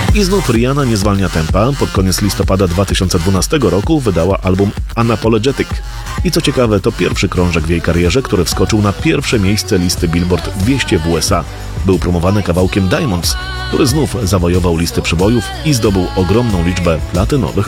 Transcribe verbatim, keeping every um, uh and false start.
I znów Rihanna nie zwalnia tempa. Pod koniec listopada dwa tysiące dwunastego roku wydała album Unapologetic. I co ciekawe, to pierwszy krążek w jej karierze, który wskoczył na pierwsze miejsce listy Billboard dwieście w U S A. Był promowany kawałkiem Diamonds, który znów zawojował listy przybojów i zdobył ogromną liczbę platynowych